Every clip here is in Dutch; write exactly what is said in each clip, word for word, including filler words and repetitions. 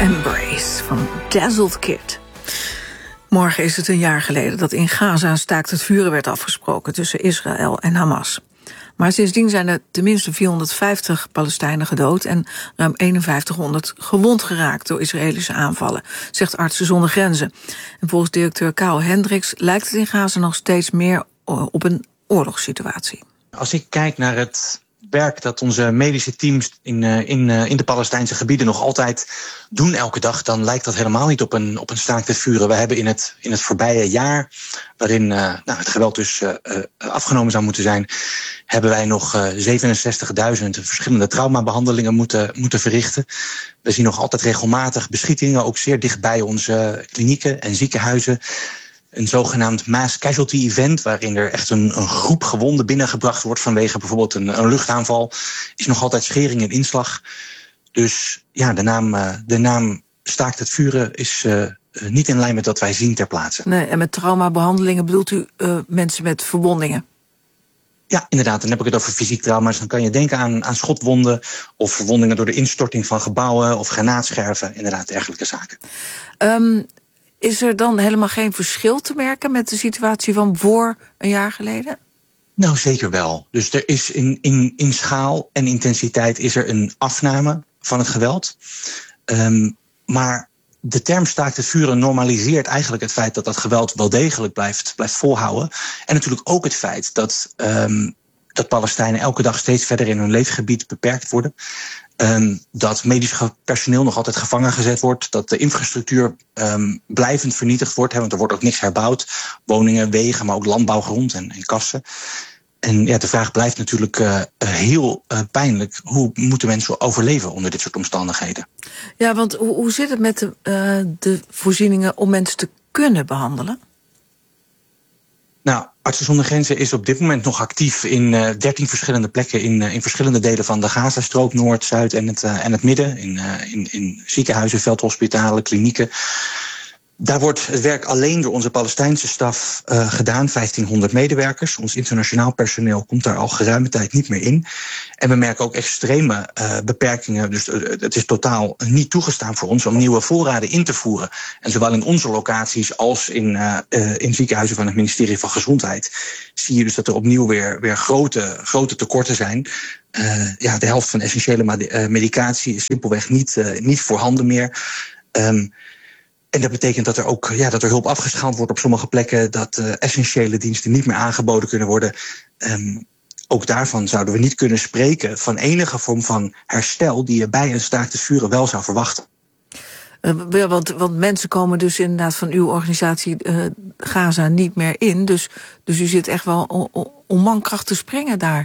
Embrace van Dazzled Kid. Morgen is het een jaar geleden dat in Gaza een staakt het vuren werd afgesproken tussen Israël en Hamas. Maar sindsdien zijn er tenminste vierhonderdvijftig Palestijnen gedood en ruim eenenvijftighonderd gewond geraakt door Israëlische aanvallen, zegt Artsen zonder Grenzen. En volgens directeur Karel Hendricks lijkt het in Gaza nog steeds meer op een oorlogssituatie. Als ik kijk naar het werk dat onze medische teams in, in, in de Palestijnse gebieden nog altijd doen elke dag, dan lijkt dat helemaal niet op een, op een staakt het vuren. We hebben in het, in het voorbije jaar, waarin uh, nou, het geweld dus uh, uh, afgenomen zou moeten zijn, hebben wij nog uh, zevenenzestigduizend verschillende traumabehandelingen moeten, moeten verrichten. We zien nog altijd regelmatig beschietingen, ook zeer dicht bij onze klinieken en ziekenhuizen. Een zogenaamd mass casualty event, waarin er echt een, een groep gewonden binnengebracht wordt vanwege bijvoorbeeld een, een luchtaanval, is nog altijd schering en inslag. Dus ja, de naam, uh, de naam staakt het vuren is uh, niet in lijn met wat wij zien ter plaatse. Nee, en met traumabehandelingen bedoelt u uh, mensen met verwondingen? Ja, inderdaad. Dan heb ik het over fysiek trauma's. Dan kan je denken aan, aan schotwonden of verwondingen door de instorting van gebouwen of granaatscherven. Inderdaad, dergelijke zaken. Um, is er dan helemaal geen verschil te merken met de situatie van voor een jaar geleden? Nou, zeker wel. Dus er is in, in, in schaal en intensiteit is er een afname van het geweld. Um, maar de term staakt het vuren normaliseert eigenlijk het feit dat dat geweld wel degelijk blijft, blijft volhouden. En natuurlijk ook het feit dat, um, dat Palestijnen elke dag steeds verder in hun leefgebied beperkt worden. Um, dat medisch personeel nog altijd gevangen gezet wordt. Dat de infrastructuur um, blijvend vernietigd wordt. Hè, want er wordt ook niks herbouwd. Woningen, wegen, maar ook landbouwgrond en, en kassen. En ja, de vraag blijft natuurlijk uh, heel uh, pijnlijk. Hoe moeten mensen overleven onder dit soort omstandigheden? Ja, want hoe, hoe zit het met de, uh, de voorzieningen om mensen te kunnen behandelen? Nou, Artsen zonder Grenzen is op dit moment nog actief in uh, dertien verschillende plekken in, uh, in verschillende delen van de Gazastrook, Noord, Zuid en het, uh, en het Midden. In, uh, in, in ziekenhuizen, veldhospitalen, klinieken. Daar wordt het werk alleen door onze Palestijnse staf uh, gedaan, vijftienhonderd medewerkers. Ons internationaal personeel komt daar al geruime tijd niet meer in. En we merken ook extreme uh, beperkingen. Dus uh, het is totaal niet toegestaan voor ons om nieuwe voorraden in te voeren. En zowel in onze locaties als in, uh, uh, in ziekenhuizen van het ministerie van Gezondheid zie je dus dat er opnieuw weer, weer grote, grote tekorten zijn. Uh, ja, de helft van essentiële medicatie is simpelweg niet, uh, niet voorhanden meer. Um, En dat betekent dat er ook ja, dat er hulp afgeschaald wordt op sommige plekken, dat uh, essentiële diensten niet meer aangeboden kunnen worden. Um, ook daarvan zouden we niet kunnen spreken van enige vorm van herstel die je bij een staakt het vuren wel zou verwachten. Uh, want, want mensen komen dus inderdaad van uw organisatie uh, Gaza niet meer in. Dus, dus u zit echt wel om, om mankracht te springen daar.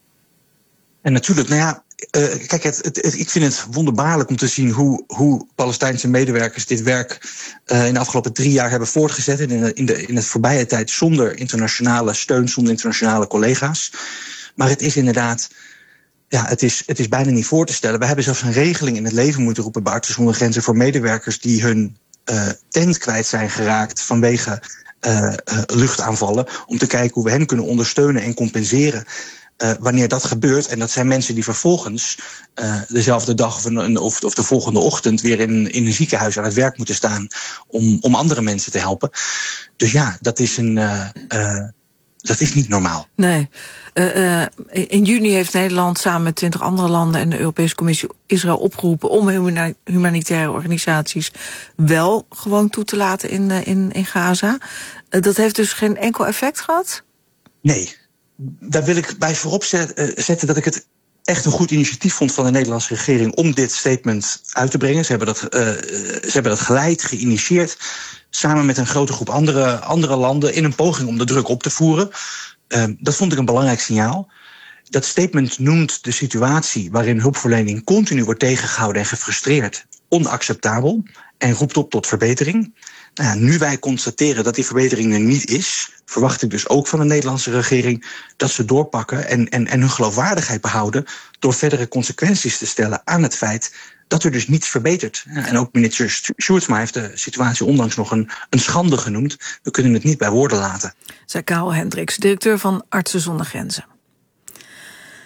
En natuurlijk, nou ja. Uh, kijk, het, het, het, ik vind het wonderbaarlijk om te zien hoe, hoe Palestijnse medewerkers dit werk uh, in de afgelopen drie jaar hebben voortgezet. En in de, in, de, in het voorbije tijd zonder internationale steun, zonder internationale collega's. Maar het is inderdaad, ja, het is, het is bijna niet voor te stellen. We hebben zelfs een regeling in het leven moeten roepen bij Artsen zonder Grenzen voor medewerkers die hun uh, tent kwijt zijn geraakt vanwege uh, uh, luchtaanvallen. Om te kijken hoe we hen kunnen ondersteunen en compenseren. Uh, wanneer dat gebeurt, en dat zijn mensen die vervolgens uh, dezelfde dag of, een, of, of de volgende ochtend weer in, in een ziekenhuis aan het werk moeten staan om, om andere mensen te helpen. Dus ja, dat is, een, uh, uh, dat is niet normaal. Nee. Uh, uh, in juni heeft Nederland samen met twintig andere landen en de Europese Commissie Israël opgeroepen om humana- humanitaire organisaties wel gewoon toe te laten in, uh, in, in Gaza. Uh, dat heeft dus geen enkel effect gehad? Nee. Daar wil ik bij voorop zetten dat ik het echt een goed initiatief vond van de Nederlandse regering om dit statement uit te brengen. Ze hebben dat, uh, ze hebben dat geleid, geïnitieerd, samen met een grote groep andere, andere landen in een poging om de druk op te voeren. Uh, dat vond ik een belangrijk signaal. Dat statement noemt de situatie waarin hulpverlening continu wordt tegengehouden en gefrustreerd onacceptabel en roept op tot verbetering. Nou ja, nu wij constateren dat die verbetering er niet is, verwacht ik dus ook van de Nederlandse regering dat ze doorpakken en, en, en hun geloofwaardigheid behouden door verdere consequenties te stellen aan het feit dat er dus niets verbetert. En ook minister Sjoerdsma heeft de situatie onlangs nog een, een schande genoemd. We kunnen het niet bij woorden laten. Zei Karel Hendricks, directeur van Artsen zonder Grenzen.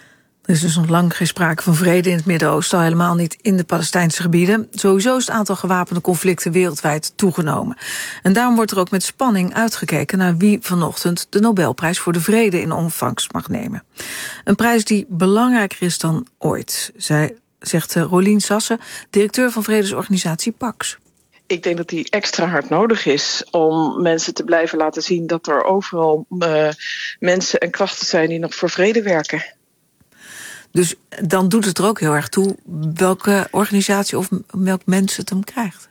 Er is dus nog lang geen sprake van vrede in het Midden-Oosten, al helemaal niet in de Palestijnse gebieden. Sowieso is het aantal gewapende conflicten wereldwijd toegenomen. En daarom wordt er ook met spanning uitgekeken naar wie vanochtend de Nobelprijs voor de Vrede in ontvangst mag nemen. Een prijs die belangrijker is dan ooit, zei, zegt Rolien Sassen, directeur van vredesorganisatie Pax. Ik denk dat die extra hard nodig is om mensen te blijven laten zien dat er overal uh, mensen en krachten zijn die nog voor vrede werken. Dus dan doet het er ook heel erg toe welke organisatie of welk mens het hem krijgt.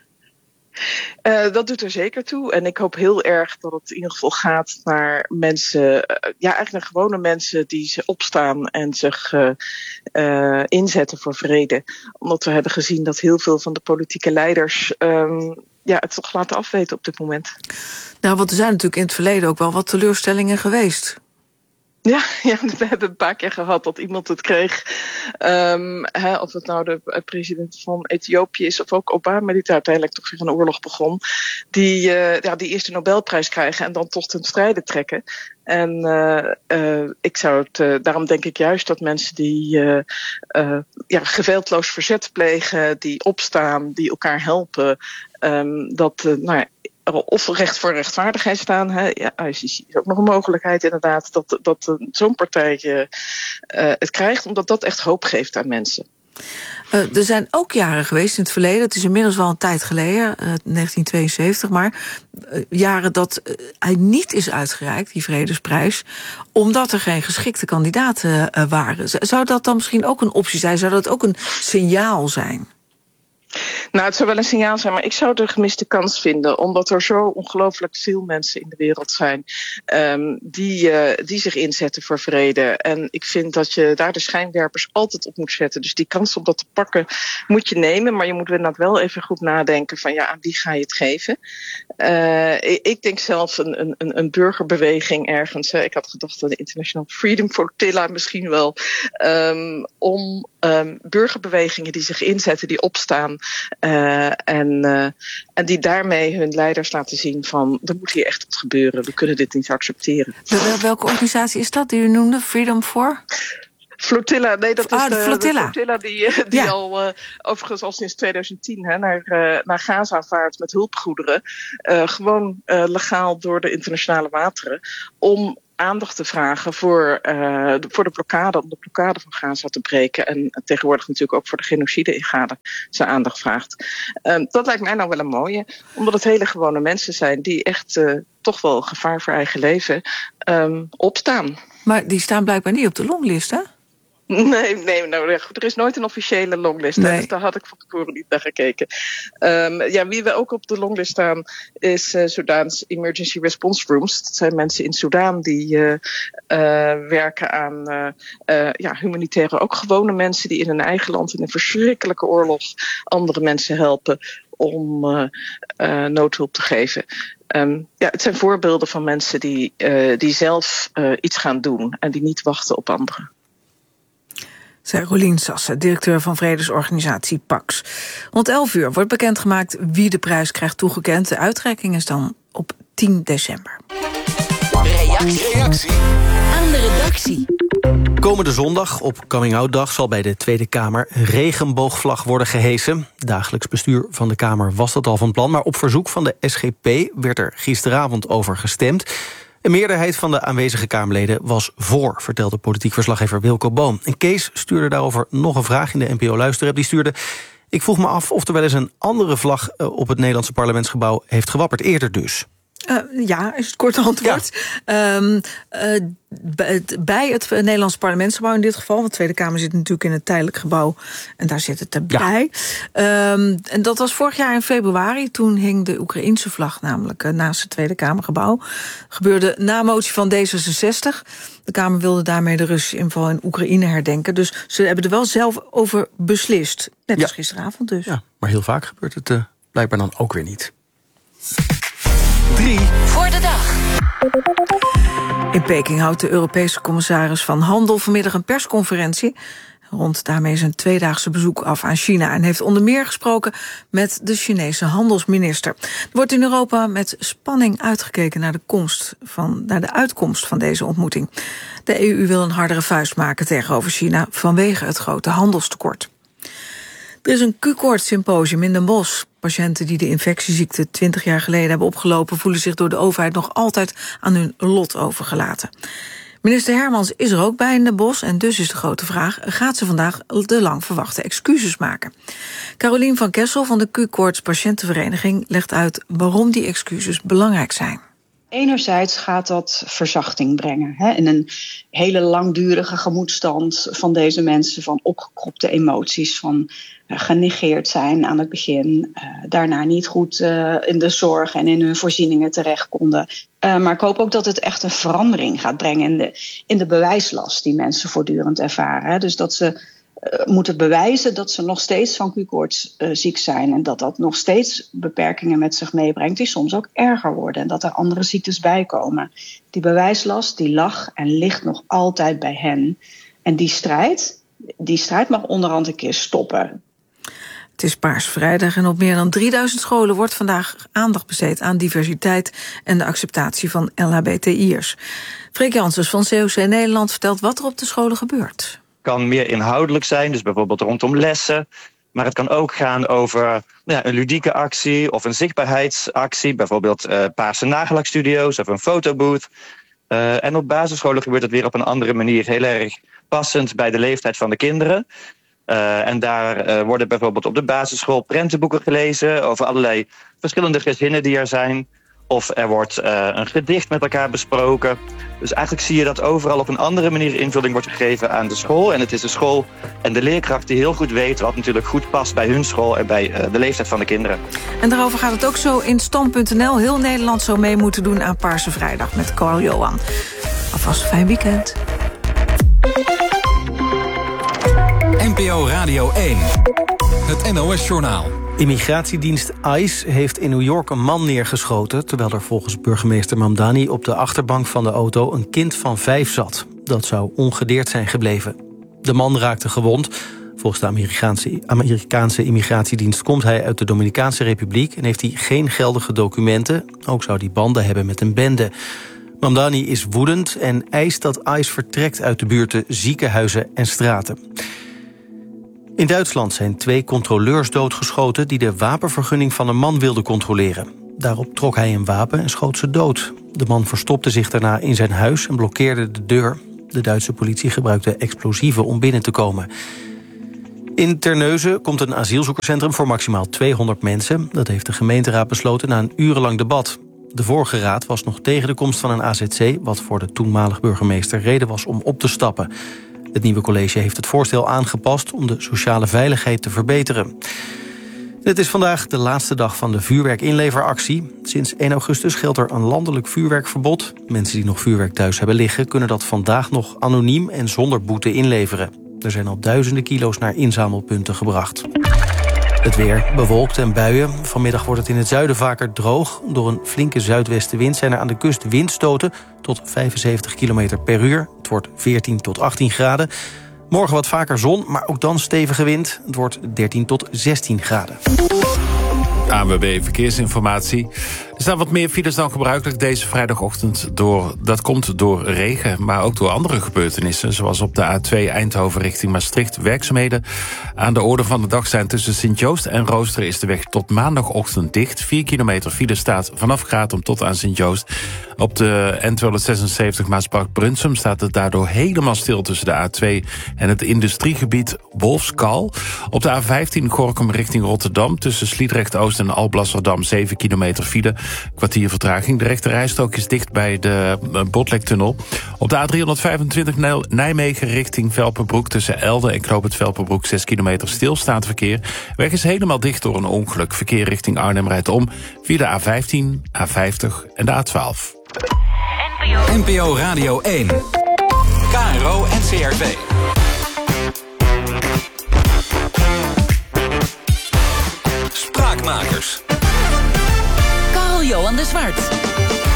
Uh, dat doet er zeker toe. En ik hoop heel erg dat het in ieder geval gaat naar mensen, uh, ja, eigenlijk naar gewone mensen die ze opstaan en zich uh, uh, inzetten voor vrede. Omdat we hebben gezien dat heel veel van de politieke leiders um, ja, het toch laten afweten op dit moment. Nou, want er zijn natuurlijk in het verleden ook wel wat teleurstellingen geweest. Ja, ja, we hebben een paar keer gehad dat iemand het kreeg. Um, hè, of het nou de president van Ethiopië is of ook Obama, die uiteindelijk toch weer een oorlog begon. Die, uh, ja, die eerst de Nobelprijs krijgen en dan toch ten strijde trekken. En uh, uh, ik zou het, uh, daarom denk ik juist dat mensen die uh, uh, ja, geweldloos verzet plegen, die opstaan, die elkaar helpen, um, dat, uh, nou ja, of recht voor rechtvaardigheid staan. Hè. Ja, I C C is ook nog een mogelijkheid inderdaad dat, dat uh, zo'n partij uh, uh, het krijgt, omdat dat echt hoop geeft aan mensen. Uh, er zijn ook jaren geweest in het verleden, het is inmiddels wel een tijd geleden, uh, negentien tweeënzeventig, maar uh, jaren dat uh, hij niet is uitgereikt, die vredesprijs, omdat er geen geschikte kandidaten uh, waren. Zou dat dan misschien ook een optie zijn? Zou dat ook een signaal zijn? Nou, het zou wel een signaal zijn, maar ik zou de gemiste kans vinden, omdat er zo ongelooflijk veel mensen in de wereld zijn um, die, uh, die zich inzetten voor vrede. En ik vind dat je daar de schijnwerpers altijd op moet zetten. Dus die kans om dat te pakken moet je nemen, maar je moet inderdaad wel even goed nadenken van ja, aan wie ga je het geven? Uh, ik denk zelf een, een, een burgerbeweging ergens. Hè. Ik had gedacht aan de International Freedom Flotilla misschien wel. Um, om um, burgerbewegingen die zich inzetten, die opstaan. Uh, en, uh, en die daarmee hun leiders laten zien van er moet hier echt wat gebeuren. We kunnen dit niet accepteren. Wel, welke organisatie is dat die u noemde? Freedom for? Flotilla, nee, dat ah, is de, de flotilla, de flotilla die, die ja. al uh, overigens al sinds tweeduizend tien hè, naar, uh, naar Gaza vaart met hulpgoederen. Uh, gewoon uh, legaal door de internationale wateren. Om aandacht te vragen voor, uh, de, voor de blokkade, om de blokkade van Gaza te breken. En tegenwoordig natuurlijk ook voor de genocide in Gaza zijn aandacht vraagt. Um, dat lijkt mij nou wel een mooie, omdat het hele gewone mensen zijn die echt uh, toch wel gevaar voor eigen leven um, opstaan. Maar die staan blijkbaar niet op de longlist, hè? Nee, nee, nou ja, goed, er is nooit een officiële longlist. Nee. Dus daar had ik van tevoren niet naar gekeken. Um, ja, wie we ook op de longlist staan is uh, Soedaans Emergency Response Rooms. Dat zijn mensen in Soedan die uh, uh, werken aan uh, uh, ja, humanitaire, ook gewone mensen die in hun eigen land in een verschrikkelijke oorlog andere mensen helpen om uh, uh, noodhulp te geven. Um, ja, het zijn voorbeelden van mensen die, uh, die zelf uh, iets gaan doen en die niet wachten op anderen. Zei Rolien Sassen, directeur van vredesorganisatie Pax. Rond elf uur wordt bekendgemaakt wie de prijs krijgt toegekend. De uitreiking is dan op tien december. Reactie, Reactie aan de redactie. Komende zondag, op Coming Out Dag, zal bij de Tweede Kamer een regenboogvlag worden gehesen. Dagelijks bestuur van de Kamer was dat al van plan, maar op verzoek van de S G P werd er gisteravond over gestemd. Een meerderheid van de aanwezige Kamerleden was voor, vertelde politiek verslaggever Wilco Boom. En Kees stuurde daarover nog een vraag in de N P O Luisterapp. Die stuurde: ik vroeg me af of er wel eens een andere vlag op het Nederlandse parlementsgebouw heeft gewapperd, eerder dus. Uh, ja, is het korte antwoord. Ja. Um, uh, bij het Nederlandse parlementsgebouw in dit geval, want de Tweede Kamer zit natuurlijk in het tijdelijk gebouw en daar zit het erbij. Ja. Um, en dat was vorig jaar in februari, toen hing de Oekraïense vlag namelijk uh, naast het Tweede Kamergebouw. Gebeurde na motie van D zesenzestig. De Kamer wilde daarmee de Russische inval in Oekraïne herdenken. Dus ze hebben er wel zelf over beslist. Net ja. als gisteravond dus. Ja, maar heel vaak gebeurt het uh, blijkbaar dan ook weer niet. Drie. Voor de dag. In Peking houdt de Europese commissaris van Handel vanmiddag een persconferentie. rond daarmee zijn tweedaagse bezoek af aan China en heeft onder meer gesproken met de Chinese handelsminister. Er wordt in Europa met spanning uitgekeken naar de, komst van, naar de uitkomst van deze ontmoeting. De E U wil een hardere vuist maken tegenover China vanwege het grote handelstekort. Er is een Q-koorts-symposium in Den Bosch. Patiënten die de infectieziekte twintig jaar geleden hebben opgelopen voelen zich door de overheid nog altijd aan hun lot overgelaten. Minister Hermans is er ook bij in Den Bosch en dus is de grote vraag: gaat ze vandaag de lang verwachte excuses maken? Carolien van Kessel van de Q-koorts Patiëntenvereniging legt uit waarom die excuses belangrijk zijn. Enerzijds gaat dat verzachting brengen. Hè, in een hele langdurige gemoedstand van deze mensen, van opgekropte emoties, van uh, genegeerd zijn aan het begin, uh, daarna niet goed uh, in de zorg en in hun voorzieningen terecht konden. Uh, maar ik hoop ook dat het echt een verandering gaat brengen in de, in de bewijslast die mensen voortdurend ervaren. Hè. Dus dat ze Uh, moeten bewijzen dat ze nog steeds van Q-koorts uh, ziek zijn en dat dat nog steeds beperkingen met zich meebrengt die soms ook erger worden en dat er andere ziektes bij komen. Die bewijslast die lag en ligt nog altijd bij hen. En die strijd, die strijd mag onderhand een keer stoppen. Het is Paarsvrijdag en op meer dan drieduizend scholen wordt vandaag aandacht besteed aan diversiteit en de acceptatie van L H B T I'ers. Freek Janssens van C O C Nederland vertelt wat er op de scholen gebeurt. Kan meer inhoudelijk zijn, dus bijvoorbeeld rondom lessen. Maar het kan ook gaan over ja, een ludieke actie of een zichtbaarheidsactie. Bijvoorbeeld uh, paarse nagellakstudio's of een fotobooth. Uh, en op basisscholen gebeurt het weer op een andere manier. Heel erg passend bij de leeftijd van de kinderen. Uh, en daar uh, worden bijvoorbeeld op de basisschool prentenboeken gelezen over allerlei verschillende gezinnen die er zijn. Of er wordt uh, een gedicht met elkaar besproken. Dus eigenlijk zie je dat overal op een andere manier invulling wordt gegeven aan de school. En het is de school en de leerkracht die heel goed weten wat natuurlijk goed past bij hun school en bij uh, de leeftijd van de kinderen. En daarover gaat het ook zo in stand punt n l. Heel Nederland zou mee moeten doen aan Paarse Vrijdag met Carl Johan. Alvast een fijn weekend. N P O Radio één. Het N O S-journaal. Immigratiedienst ICE heeft in New York een man neergeschoten, terwijl er volgens burgemeester Mamdani op de achterbank van de auto een kind van vijf zat. Dat zou ongedeerd zijn gebleven. De man raakte gewond. Volgens de Amerikaanse, Amerikaanse immigratiedienst komt hij uit de Dominicaanse Republiek en heeft hij geen geldige documenten. Ook zou hij banden hebben met een bende. Mamdani is woedend en eist dat ICE vertrekt uit de buurten ziekenhuizen en straten. In Duitsland zijn twee controleurs doodgeschoten die de wapenvergunning van een man wilden controleren. Daarop trok hij een wapen en schoot ze dood. De man verstopte zich daarna in zijn huis en blokkeerde de deur. De Duitse politie gebruikte explosieven om binnen te komen. In Terneuzen komt een asielzoekerscentrum voor maximaal tweehonderd mensen. Dat heeft de gemeenteraad besloten na een urenlang debat. De vorige raad was nog tegen de komst van een A Z C, wat voor de toenmalig burgemeester reden was om op te stappen. Het nieuwe college heeft het voorstel aangepast om de sociale veiligheid te verbeteren. Het is vandaag de laatste dag van de vuurwerkinleveractie. Sinds één augustus geldt er een landelijk vuurwerkverbod. Mensen die nog vuurwerk thuis hebben liggen kunnen dat vandaag nog anoniem en zonder boete inleveren. Er zijn al duizenden kilo's naar inzamelpunten gebracht. Het weer bewolkt en buien. Vanmiddag wordt het in het zuiden vaker droog. Door een flinke zuidwestenwind zijn er aan de kust windstoten tot vijfenzeventig kilometer per uur. Het wordt veertien tot achttien graden. Morgen wat vaker zon, maar ook dan stevige wind. Het wordt dertien tot zestien graden. A N W B Verkeersinformatie. Er staan wat meer files dan gebruikelijk deze vrijdagochtend. Door, dat komt door regen, maar ook door andere gebeurtenissen. Zoals op de A twee Eindhoven richting Maastricht. Werkzaamheden aan de orde van de dag zijn tussen Sint-Joost en Roosteren is de weg tot maandagochtend dicht. Vier kilometer file staat vanaf Gratum tot aan Sint-Joost. Op de N tweehonderdzesenzeventig Maasbracht-Brunsum staat het daardoor helemaal stil tussen de A twee en het industriegebied Wolfskal. Op de A vijftien Gorinchem richting Rotterdam tussen Sliedrecht-Oost en Alblasserdam zeven kilometer file. Kwartier vertraging. De rechte rijstrook is dicht bij de Botlektunnel. Op de A driehonderdvijfentwintig Nijmegen richting Velpenbroek tussen Elde en Knoop het Velpenbroek zes kilometer stilstaand verkeer. Weg is helemaal dicht door een ongeluk. Verkeer richting Arnhem rijdt om via de A vijftien, A vijftig en de A twaalf. N P O N P O Radio één. K R O en C R V. Spraakmakers. Carl Johan de Zwart.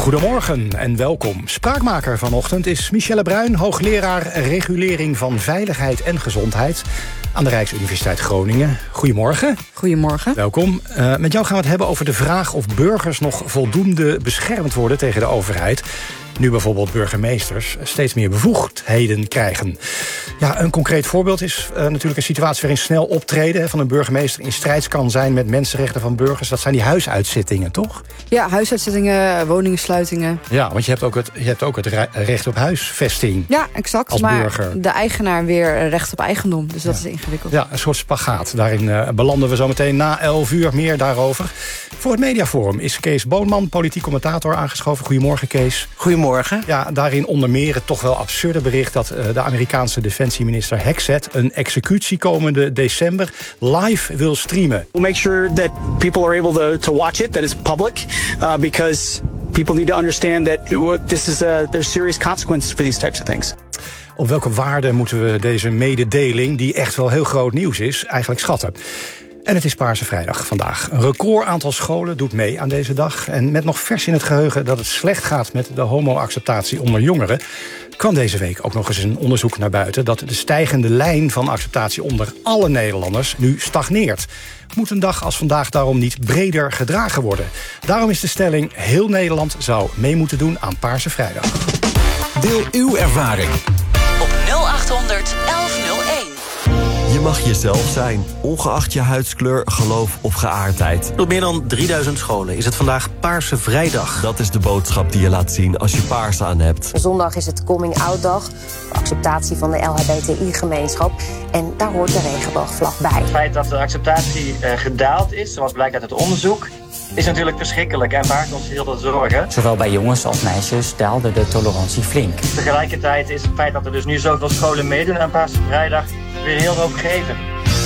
Goedemorgen en welkom. Spraakmaker vanochtend is Michelle Bruin, hoogleraar regulering van veiligheid en gezondheid aan de Rijksuniversiteit Groningen. Goedemorgen. Goedemorgen. Welkom. Uh, met jou gaan we het hebben over de vraag of burgers nog voldoende beschermd worden tegen de overheid. Nu bijvoorbeeld burgemeesters steeds meer bevoegdheden krijgen. Ja, een concreet voorbeeld is uh, natuurlijk een situatie waarin snel optreden van een burgemeester in strijd kan zijn met mensenrechten van burgers. Dat zijn die huisuitzittingen, toch? Ja, huisuitzittingen, woningensluitingen. Ja, want je hebt ook het, je hebt ook het recht op huisvesting. Ja, exact. Als maar burger. De eigenaar weer recht op eigendom. Dus dat ja. is ingewikkeld. Ja, een soort spagaat. Daarin uh, belanden we zo meteen na elf uur. Meer daarover. Voor het Mediaforum is Kees Boonman, politiek commentator, aangeschoven. Goedemorgen, Kees. Goedemorgen. Ja, daarin onder meer het toch wel absurde bericht dat uh, de Amerikaanse defensieminister Hexet een executie komende december live wil streamen. We'll make sure that people are able to, to watch it, that it's public, uh, because people need to understand that this is a, there's serious consequences for these types of things. Op welke waarde moeten we deze mededeling, die echt wel heel groot nieuws is, eigenlijk schatten? En het is Paarse Vrijdag vandaag. Een record aantal scholen doet mee aan deze dag. En met nog vers in het geheugen dat het slecht gaat met de homo-acceptatie onder jongeren, kwam deze week ook nog eens een onderzoek naar buiten dat de stijgende lijn van acceptatie onder alle Nederlanders nu stagneert. Moet een dag als vandaag daarom niet breder gedragen worden? Daarom is de stelling: heel Nederland zou mee moeten doen aan Paarse Vrijdag. Deel uw ervaring op nul achthonderd elf nul één. Je mag jezelf zijn, ongeacht je huidskleur, geloof of geaardheid. Op meer dan drieduizend scholen is het vandaag Paarse Vrijdag. Dat is de boodschap die je laat zien als je paars aan hebt. Zondag is het coming-out dag, acceptatie van de L H B T I-gemeenschap. En daar hoort de regenboogvlag bij. Het feit dat de acceptatie uh, gedaald is, zoals blijkt uit het onderzoek, is natuurlijk verschrikkelijk en baart ons heel veel zorgen. Zowel bij jongens als meisjes daalde de tolerantie flink. Tegelijkertijd is het feit dat er dus nu zoveel scholen meedoen aan Paarse Vrijdag weer heel hoopgevend.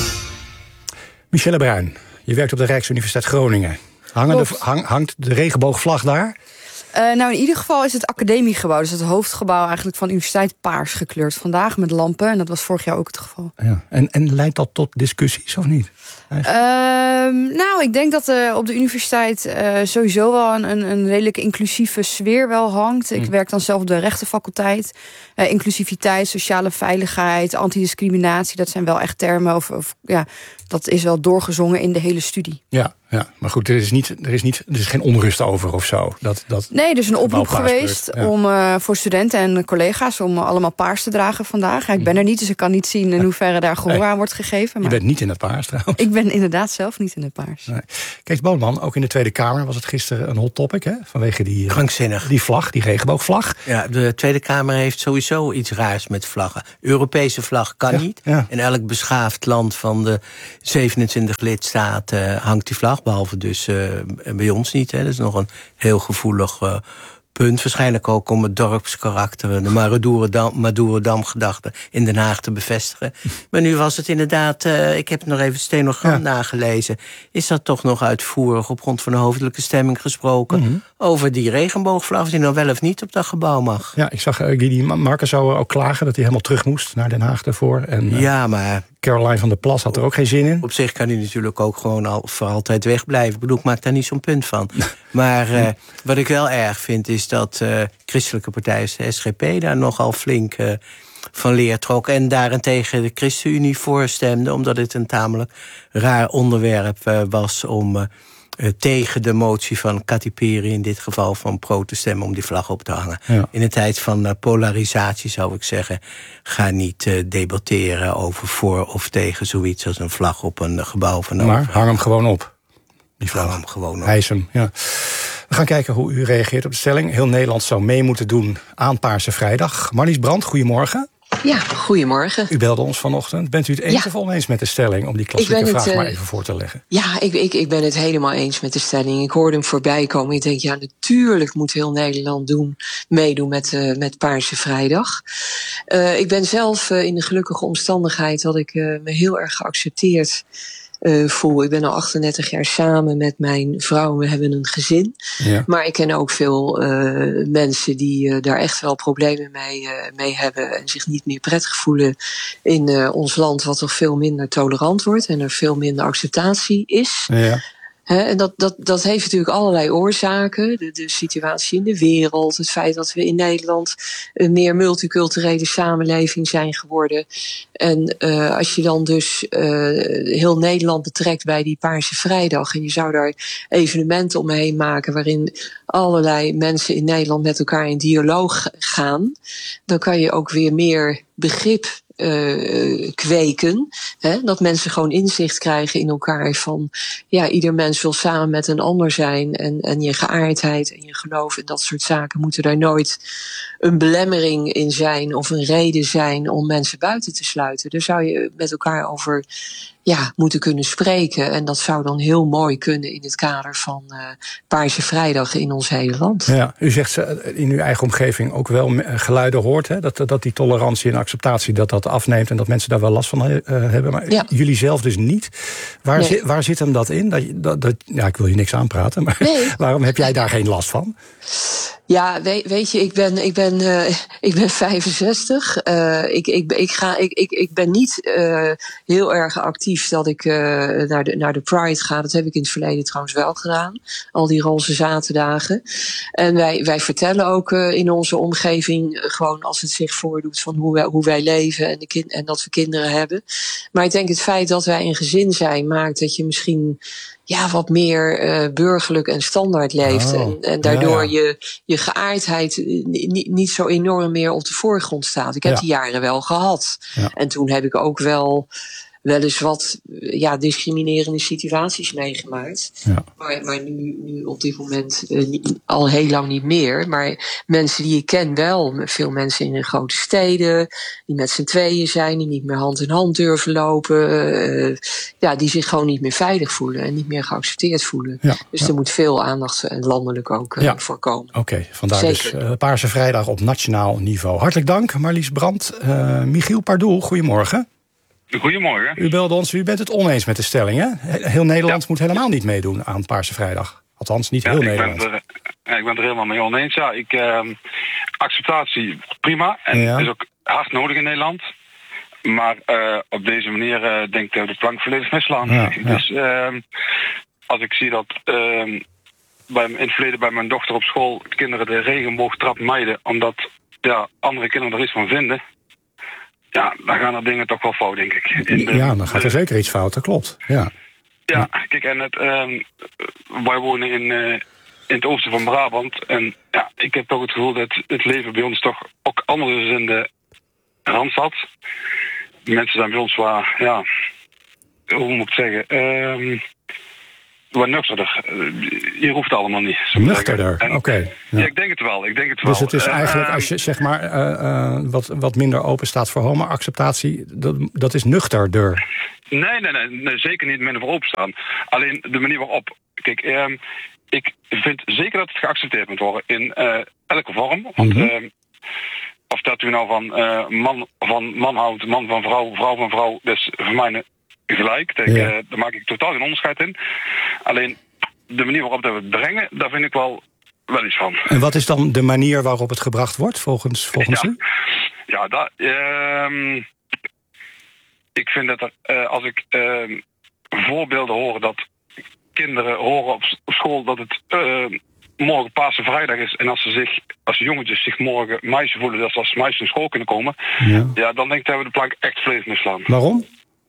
Michelle Bruin, je werkt op de Rijksuniversiteit Groningen. Hangen de, hang, hangt de regenboogvlag daar? Uh, nou, in ieder geval is het academiegebouw, dus het hoofdgebouw eigenlijk van de universiteit, paars gekleurd vandaag met lampen. En dat was vorig jaar ook het geval. Ja. En, en leidt dat tot discussies of niet? Uh, nou, ik denk dat uh, op de universiteit uh, sowieso wel een, een, een redelijke inclusieve sfeer wel hangt. Ik mm. werk dan zelf op de rechtenfaculteit. Uh, inclusiviteit, sociale veiligheid, antidiscriminatie, dat zijn wel echt termen. Of, of, ja, dat is wel doorgezongen in de hele studie. Ja, ja. Maar goed, er is, niet, er, is niet, er is geen onrust over of zo. Dat, dat nee, er is een oproep geweest ja. om, uh, voor studenten en collega's om allemaal paars te dragen vandaag. Ja, ik ben er niet, dus ik kan niet zien in hoeverre daar gehoor aan wordt gegeven. Maar je bent niet in het paars trouwens. Ik ben inderdaad zelf niet in het paars. Nee. Kees Boonman, ook in de Tweede Kamer was het gisteren een hot topic, hè? Vanwege die, krankzinnig. Die vlag, die regenboogvlag. Ja, de Tweede Kamer heeft sowieso iets raars met vlaggen. Europese vlag kan ja, niet. Ja. In elk beschaafd land van de zevenentwintig lidstaten hangt die vlag, behalve dus uh, bij ons niet. Hè. Dat is nog een heel gevoelig uh, punt. Waarschijnlijk ook om het dorpskarakter, de Madurodam-gedachte in Den Haag te bevestigen. Maar nu was het inderdaad, uh, ik heb het nog even stenogram ja. nagelezen, is dat toch nog uitvoerig op grond van een hoofdelijke stemming gesproken mm-hmm. over die regenboogvlag, of die nou wel of niet op dat gebouw mag. Ja, ik zag uh, Guy Marcus zou ook klagen dat hij helemaal terug moest naar Den Haag daarvoor. En, uh, ja, maar Caroline van der Plas had er ook geen zin in. Op zich kan hij natuurlijk ook gewoon al voor altijd wegblijven. Ik bedoel, ik maak daar niet zo'n punt van. Maar uh, wat ik wel erg vind is dat uh, christelijke partij als de S G P daar nogal flink uh, van leer trok. En daarentegen de ChristenUnie voorstemde, omdat het een tamelijk raar onderwerp uh, was om uh, uh, tegen de motie van Katy Perry, in dit geval van pro te stemmen, om die vlag op te hangen. Ja. In een tijd van uh, polarisatie zou ik zeggen, ga niet uh, debatteren over voor of tegen zoiets als een vlag op een uh, gebouw van Maar hang hem gewoon op. Die vlag hem gewoon op. Hijs hem, ja. We gaan kijken hoe u reageert op de stelling. Heel Nederland zou mee moeten doen aan Paarse Vrijdag. Marlies Brandt, goedemorgen. Ja, goedemorgen. U belde ons vanochtend. Bent u het eens ja. of oneens met de stelling, om die klassieke vraag het, uh, maar even voor te leggen? Ja, ik, ik, ik ben het helemaal eens met de stelling. Ik hoorde hem voorbij komen. Ik denk, ja, natuurlijk moet heel Nederland doen, meedoen met, uh, met Paarse Vrijdag. Uh, ik ben zelf uh, in de gelukkige omstandigheid dat ik uh, me heel erg geaccepteerd Uh, voel. Ik ben al achtendertig jaar samen met mijn vrouw. We hebben een gezin. Ja. Maar ik ken ook veel uh, mensen die uh, daar echt wel problemen mee, uh, mee hebben. En zich niet meer prettig voelen in uh, ons land, wat toch veel minder tolerant wordt. En er veel minder acceptatie is. Ja. He, en dat, dat, dat heeft natuurlijk allerlei oorzaken. De, de situatie in de wereld, het feit dat we in Nederland een meer multiculturele samenleving zijn geworden. En uh, als je dan dus uh, heel Nederland betrekt bij die Paarse Vrijdag en je zou daar evenementen omheen maken waarin allerlei mensen in Nederland met elkaar in dialoog gaan, dan kan je ook weer meer begrip Uh, kweken. Hè? Dat mensen gewoon inzicht krijgen in elkaar van ja, ieder mens wil samen met een ander zijn en, en je geaardheid en je geloof en dat soort zaken moeten daar nooit een belemmering in zijn of een reden zijn om mensen buiten te sluiten. Daar zou je met elkaar over ja, moeten kunnen spreken en dat zou dan heel mooi kunnen in het kader van uh, Paarse Vrijdag in ons hele land. Ja, u zegt in uw eigen omgeving ook wel geluiden hoort, hè? Dat, dat die tolerantie en acceptatie dat dat afneemt en dat mensen daar wel last van uh, hebben, maar ja. jullie zelf dus niet. Waar, nee. zit, waar zit hem dat in? Dat, dat, dat, ja, ik wil je niks aanpraten, maar nee. waarom heb jij daar geen last van? Ja, weet, weet je, ik ben, ik ben, uh, ik ben vijfenzestig. Uh, ik, ik, ik, ga, ik, ik, ik ben niet uh, heel erg actief dat ik uh, naar, de, naar de Pride ga. Dat heb ik in het verleden trouwens wel gedaan. Al die roze zaterdagen. En wij, wij vertellen ook uh, in onze omgeving uh, gewoon als het zich voordoet van hoe wij, hoe wij leven en, de kind, en dat we kinderen hebben. Maar ik denk het feit dat wij een gezin zijn maakt dat je misschien ja, wat meer uh, burgerlijk en standaard leeft. Oh, en, en daardoor ja, ja. je, je geaardheid niet, niet zo enorm meer op de voorgrond staat. Ik heb ja. die jaren wel gehad. Ja. En toen heb ik ook wel wel eens wat ja, discriminerende situaties meegemaakt. Ja. Maar, maar nu, nu op dit moment uh, niet, al heel lang niet meer. Maar mensen die ik ken wel. Veel mensen in de grote steden. Die met z'n tweeën zijn. Die niet meer hand in hand durven lopen. Uh, ja, die zich gewoon niet meer veilig voelen. En niet meer geaccepteerd voelen. Ja, dus ja. er moet veel aandacht en landelijk ook uh, ja. voor komen. Oké, okay, vandaar Zeker. dus uh, Paarse Vrijdag op nationaal niveau. Hartelijk dank Marlies Brandt. Uh, Michiel Pardoel, goedemorgen. Goedemorgen. U belde ons, u bent het oneens met de stelling, hè? Heel Nederland ja. moet helemaal niet meedoen aan Paarse Vrijdag. Althans, niet ja, heel ik Nederland. Ben er, ja, ik ben het er helemaal mee oneens. Ja, ik, uh, acceptatie, prima. En ja. is ook hard nodig in Nederland. Maar uh, op deze manier uh, denk ik dat we de plank volledig misslaan. Ja, ja. Dus uh, als ik zie dat uh, bij, in het verleden bij mijn dochter op school kinderen de regenboogtrap mijden, omdat ja, andere kinderen er iets van vinden. Ja, dan gaan er dingen toch wel fout, denk ik. In de, ja, dan gaat er zeker iets fout, dat klopt. Ja, ja kijk, en het, um, wij wonen in, uh, in het oosten van Brabant. En ja, ik heb toch het gevoel dat het leven bij ons toch ook anders is in de Randstad. De mensen zijn bij ons waar, ja, hoe moet ik zeggen, um, wat nuchterder. Je hoeft het allemaal niet. Nuchterder, oké. Okay, ja. ja, ik denk het wel. Ik denk het wel. Dus het is eigenlijk, als je zeg maar uh, uh, wat, wat minder open staat voor homo-acceptatie, dat, dat is nuchterder. Nee, nee, nee, nee, zeker niet minder voor openstaan. Alleen de manier waarop. Kijk, uh, ik vind zeker dat het geaccepteerd moet worden in uh, elke vorm. Want mm-hmm. uh, of dat u nou van uh, man van man houdt, man van vrouw, vrouw van vrouw, dat is voor mij gelijk. Denk, ja. uh, daar maak ik totaal geen onderscheid in. Alleen de manier waarop dat we het brengen, daar vind ik wel, wel iets van. En wat is dan de manier waarop het gebracht wordt, volgens, volgens ja. u? Ja, dat, uh, ik vind dat er, uh, als ik uh, voorbeelden hoor dat kinderen horen op, op school dat het uh, morgen Paarse Vrijdag is en als ze zich, als jongetjes zich morgen meisje voelen, dat ze als meisje naar school kunnen komen, ja, ja dan denk ik dat we de plank echt volledig misslaan. Waarom?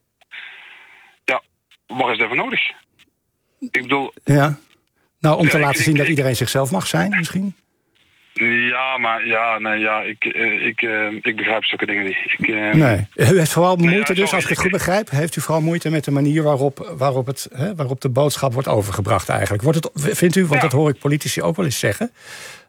Waar is dat voor nodig? Ik bedoel... Ja, nou, om te ja, laten ik, zien ik, dat iedereen zichzelf mag zijn, misschien? Ja, maar ja, nee, ja, ik, uh, ik, uh, ik begrijp zulke dingen niet. Ik, uh, nee, u heeft vooral moeite nee, ja, dus, als ik het goed begrijp, heeft u vooral moeite met de manier waarop, waarop, het, hè, waarop de boodschap wordt overgebracht eigenlijk. Wordt het, vindt u, want ja. dat hoor ik politici ook wel eens zeggen,